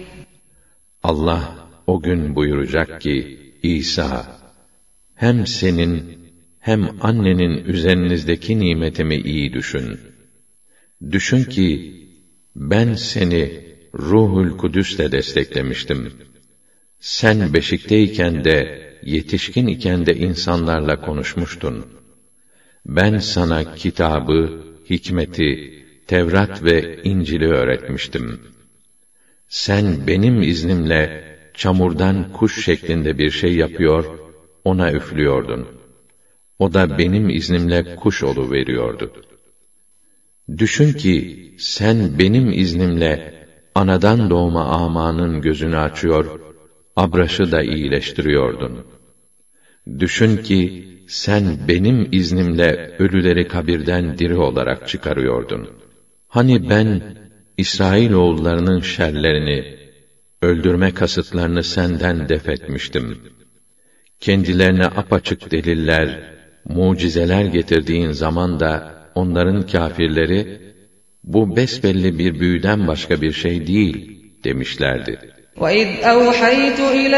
Allah o gün buyuracak ki, İsa, hem senin hem annenin üzerinizdeki nimetimi iyi düşün. Düşün ki, ben seni Ruhul Kudüs'le desteklemiştim. Sen beşikteyken de, yetişkin iken de insanlarla konuşmuştun. Ben sana kitabı, hikmeti, Tevrat ve İncil'i öğretmiştim. Sen benim iznimle çamurdan kuş şeklinde bir şey yapıyor, ona üflüyordun. O da benim iznimle kuş oluveriyordu. Düşün ki, sen benim iznimle anadan doğma amanın gözünü açıyor, abraşı da iyileştiriyordun. Düşün ki, sen benim iznimle ölüleri kabirden diri olarak çıkarıyordun. Hani ben, İsrailoğullarının şerlerini, öldürme kasıtlarını senden def etmiştim. Kendilerine apaçık deliller, mucizeler getirdiğin zaman da, onların kâfirleri, bu besbelli bir büyüden başka bir şey değil, demişlerdi. وَإِذْ أَوْحَيْتُ إِلَى